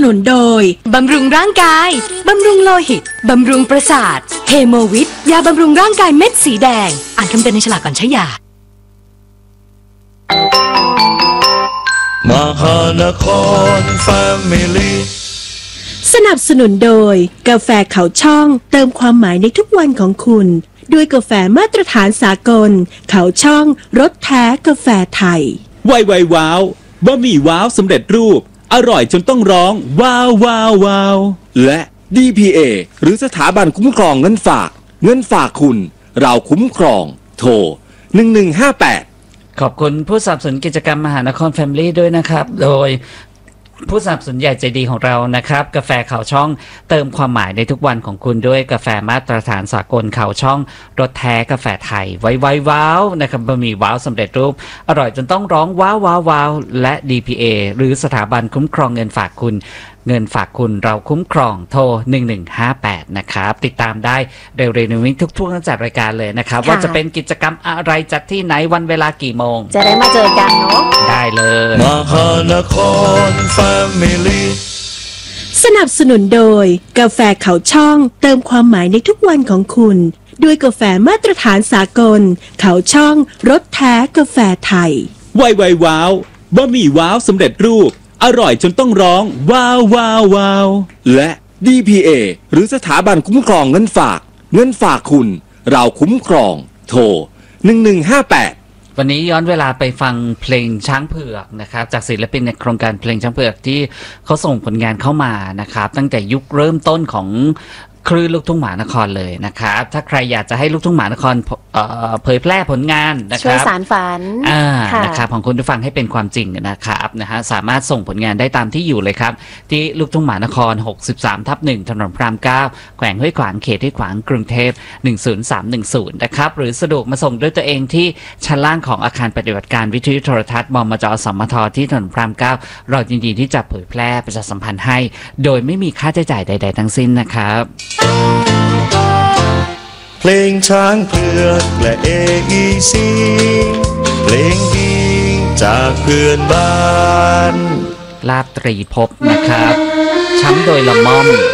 นุนโดยบำรุงร่างกายบำรุงโลหิตบำรุงประสาทเฮโมวิทยาบำรุงร่างกายเม็ดสีแดงอ่านคำเตือนในฉลากก่อนใช้ยามหานครแฟมิลี่สนับสนุนโดยกาแฟเขาช่องเติมความหมายในทุกวันของคุณด้วยกาแฟมาตรฐานสากลเขาช่องรสแท้กาแฟไทยไวว้าวบะหมี่ว้าวสำเร็จรูปอร่อยจนต้องร้องว้าวว้าวว้าวและ DPA หรือสถาบันคุ้มครองเงินฝากคุณเราคุ้มครองโทร1158 ขอบคุณผู้สนับสนุนกิจกรรมมหานครแฟมิลี่ด้วยนะครับโดยผู้สนับสนุนใหญ่ใจดีของเรานะครับกาแฟเขาช่องเติมความหมายในทุกวันของคุณด้วยกาแฟมาตรฐานสากลเขาช่องรสแท้กาแฟไทยไวว้าวนะครับบะหมี่ว้าวสำเร็จรูปอร่อยจนต้องร้องว้าวว้าวว้าวและ DPA หรือสถาบันคุ้มครองเงินฝากคุณเงินฝากคุณเราคุ้มครองโทร1158นะครับติดตามได้เร็วๆนี้ทุกๆตั้งจัดรายการเลยนะครับว่าจะเป็นกิจกรรมอะไรจัดที่ไหนวันเวลากี่โมงจะได้มาเจอกันเนาะได้เลยมหานครแฟมิลี่สนับสนุนโดยกาแฟเขาช่องเติมความหมายในทุกวันของคุณด้วยกาแฟมาตรฐานสากลเขาช่องรสแท้กาแฟไทยไวว้าวบะหมี่ว้าวสำเร็จรูปอร่อยจนต้องร้องว้าวว้าวว้าวและ DPA หรือสถาบันคุ้มครองเงินฝากคุณเราคุ้มครองโทร1158 วันนี้ย้อนเวลาไปฟังเพลงช้างเผือกนะครับจากศิลปินในโครงการเพลงช้างเผือกที่เขาส่งผลงานเข้ามานะครับตั้งแต่ยุคเริ่มต้นของคลื่นลูกทุ่งมหานครเลยนะครับถ้าใครอยากจะให้ลูกทุ่งมหานครเผยแพร่ผลงานนะครับช่วยสานฝันนะครับของคุณผู้ฟังให้เป็นความจริงนะครับนะฮะสามารถส่งผลงานได้ตามที่อยู่เลยครับที่ลูกทุ่งมหานคร 63/1 ถนนพระราม 9 แขวงห้วยขวางเขตห้วยขวางกรุงเทพ10310นะครับหรือสะดวกมาส่งด้วยตัวเองที่ชั้นล่างของอาคารปฏิบัติการวิทยุโทรทัศน์มมจ.สมท.ที่ถนนพระราม 9เรายินดีที่จะเผยแพร่ประชาสัมพันธ์ให้โดยไม่มีค่าใช้จ่ายใดๆทั้งสิ้นนะครับเพลงช้างเผือกและ AEC เพลงดีจากเพื่อนบ้านลาบตรีภพนะครับช้ำโดยละม่อม